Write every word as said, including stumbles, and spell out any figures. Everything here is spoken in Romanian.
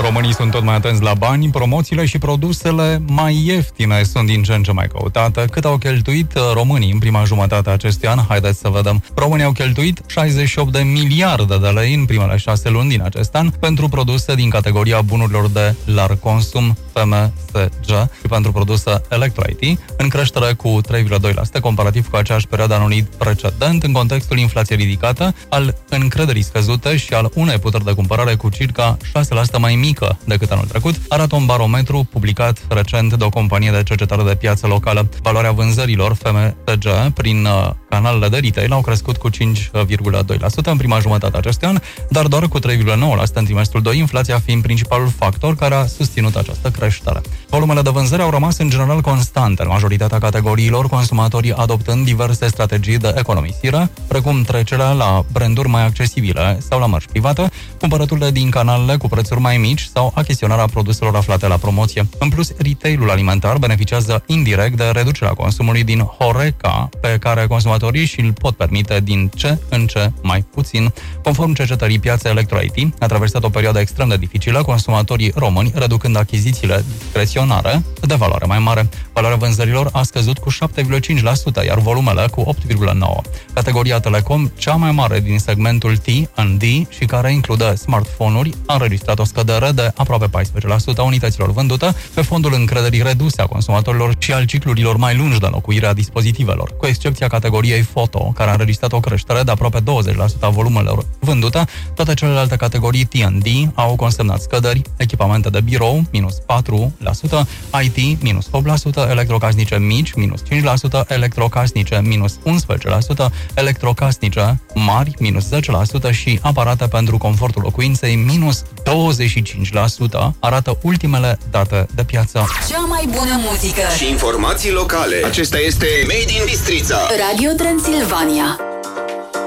Românii sunt tot mai atenți la bani, promoțiile și produsele mai ieftine sunt din ce în ce mai căutate. Cât au cheltuit românii în prima jumătate a acestui an? Haideți să vedem. Românii au cheltuit șaizeci și opt de miliarde de lei în primele șase luni din acest an pentru produse din categoria bunurilor de larg consum, F M S G, și pentru produse Electro I T, în creștere cu trei virgulă doi la sută comparativ cu aceeași perioadă anului precedent, în contextul inflației ridicate, al încrederii scăzute și al unei puteri de cumpărare cu circa șase la sută mai mică decât anul trecut, arată un barometru publicat recent de o companie de cercetare de piață locală. Valoarea vânzărilor F M S G prin uh, canalele de retail au crescut cu cinci virgulă doi la sută în prima jumătate a acestui an, dar doar cu trei virgulă nouă la sută în trimestrul doi, inflația fiind principalul factor care a susținut această creștere. Volumele de vânzări au rămas în general constante în majoritatea categoriilor, consumatorii adoptând diverse strategii de economisire, precum trecerea la branduri mai accesibile sau la mărci private, cumpărăturile din canalele cu prețuri mai mici sau achiziționarea produselor aflate la promoție. În plus, retailul alimentar beneficiază indirect de reducerea consumului din Horeca, pe care consumatorii și-l pot permite din ce în ce mai puțin. Conform cercetării piaței Electro I T, a traversat o perioadă extrem de dificilă, consumatorii români reducând achizițiile discreționare de valoare mai mare. Valoarea vânzărilor a scăzut cu șapte virgulă cinci la sută, iar volumele cu opt virgulă nouă la sută. Categoria Telecom, cea mai mare din segmentul T and D și care include smartphone-uri, a înregistrat o scădere de aproape paisprezece la sută a unităților vândute pe fondul încrederii reduse a consumatorilor și al ciclurilor mai lungi de înlocuire a dispozitivelor, cu excepția categoriei foto, care a înregistrat o creștere de aproape douăzeci la sută a volumelor vândute. Toate celelalte categorii T and D au consemnat scăderi: echipamente de birou, minus patru la sută, I T, minus opt la sută, electrocasnice mici, minus cinci la sută, electrocasnice, minus unsprezece la sută, electrocasnice mari, minus zece la sută și aparate pentru confortul locuinței, minus douăzeci și cinci la sută, arată ultimele date de piață. Cea mai bună muzică și informații locale. Acesta este Made in Bistrița. Radio Transilvania.